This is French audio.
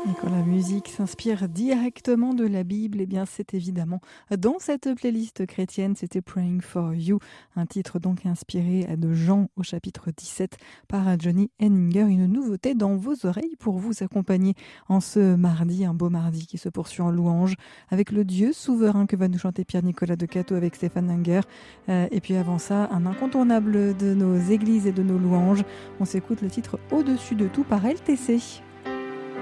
Et quand la musique s'inspire directement de la Bible, eh bien c'est évidemment dans cette playlist chrétienne, c'était Praying for You, un titre donc inspiré de Jean au chapitre 17 par Johnny Henninger, une nouveauté dans vos oreilles pour vous accompagner en ce mardi, un beau mardi qui se poursuit en louange avec le Dieu souverain que va nous chanter Pierre-Nicolas de Cateau avec Stéphane Henger. Et puis avant ça, un incontournable de nos églises et de nos louanges, on s'écoute le titre Au-dessus de tout par LTC.